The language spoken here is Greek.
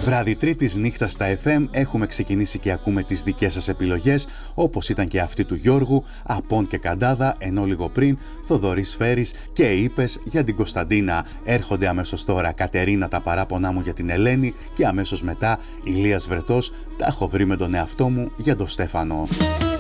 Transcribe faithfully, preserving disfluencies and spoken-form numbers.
Βράδυ Τρίτης, νύχτα στα εφ εμ, έχουμε ξεκινήσει και ακούμε τις δικές σας επιλογές, όπως ήταν και αυτή του Γιώργου, Απών και Καντάδα, ενώ λίγο πριν Θοδωρής Φέρης και είπες για την Κωνσταντίνα. Έρχονται αμέσως τώρα Κατερίνα, τα παράπονά μου για την Ελένη, και αμέσως μετά Ηλίας Βρετός, τα έχω βρει με τον εαυτό μου για τον Στέφανο.